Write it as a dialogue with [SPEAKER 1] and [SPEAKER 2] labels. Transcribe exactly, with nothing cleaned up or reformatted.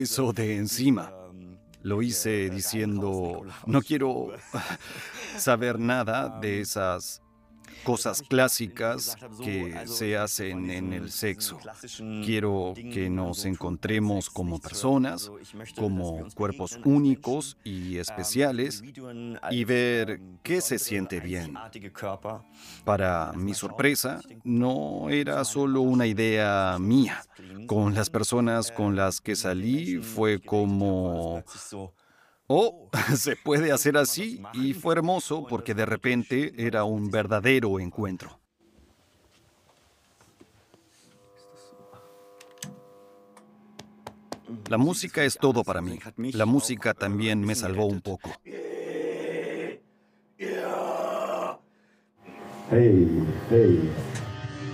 [SPEAKER 1] eso de encima. Lo hice diciendo, no quiero saber nada de esas cosas clásicas que se hacen en el sexo. Quiero que nos encontremos como personas, como cuerpos únicos y especiales, y ver qué se siente bien. Para mi sorpresa, no era solo una idea mía. Con las personas con las que salí fue como, oh, se puede hacer así, y fue hermoso porque de repente era un verdadero encuentro. La música es todo para mí. La música también me salvó un poco.
[SPEAKER 2] Hey, hey.